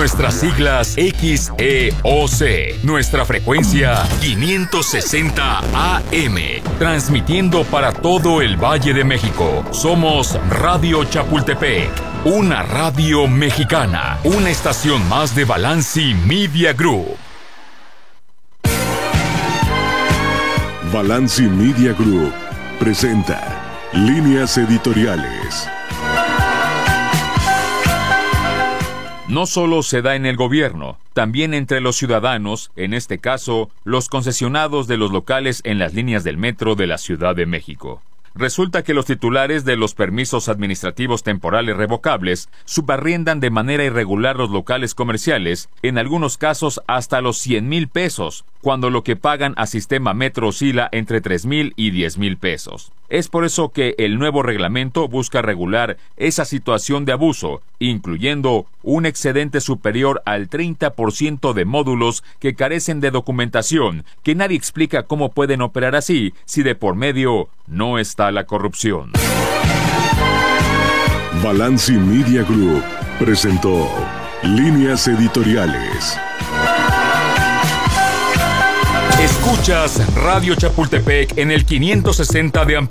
Nuestras siglas XEOC. Nuestra frecuencia 560 AM. Transmitiendo para todo el Valle de México. Somos Radio Chapultepec. Una radio mexicana. Una estación más de Balanci Media Group. Balanci Media Group presenta Líneas Editoriales. No solo se da en el gobierno, también entre los ciudadanos, en este caso, los concesionados de los locales en las líneas del metro de la Ciudad de México. Resulta que los titulares de los permisos administrativos temporales revocables subarriendan de manera irregular los locales comerciales, en algunos casos hasta los 100,000 pesos, cuando lo que pagan a Sistema Metro oscila entre 3,000 y 10,000 pesos. Es por eso que el nuevo reglamento busca regular esa situación de abuso, incluyendo un excedente superior al 30% de módulos que carecen de documentación, que nadie explica cómo pueden operar así si de por medio no está la corrupción. Balanci Media Group presentó Líneas Editoriales. Escuchas Radio Chapultepec en el 560 de amplitud.